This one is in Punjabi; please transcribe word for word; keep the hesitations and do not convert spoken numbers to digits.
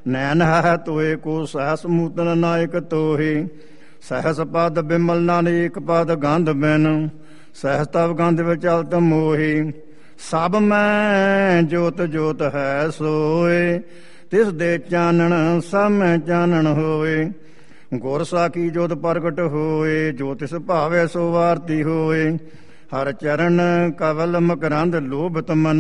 ਨੈਣ ਹੈ ਤੋਏ ਕੋ ਸਹਸ ਮੂਤਨ ਨਾਇਕ ਤੋਹੇ। ਸਹਸ ਪਦ ਬਿਮਲ ਨਾਨਕ ਪਦ ਗੰਧ ਬਿਨ ਸਹਸ ਤਵ ਗੰਧ ਵਿਚਲਤ ਮੋਹੀ। ਸਭ ਮੈਂ ਜੋਤ ਜੋਤ ਹੈ ਸੋਏ ਤਿਸ ਦੇ ਚਾਨਣ ਸਭ ਮੈਂ ਚਾਨਣ ਹੋਏ। ਗੁਰ ਸਾਖੀ ਜੋਤ ਪ੍ਰਗਟ ਹੋਏ ਜੋ ਤਿਸ ਭਾਵੇ ਸੋ ਆਰਤੀ ਹੋਏ। ਹਰ ਚਰਨ ਕਵਲ ਮਕਰੰਦ ਲੋਭਤ ਮਨ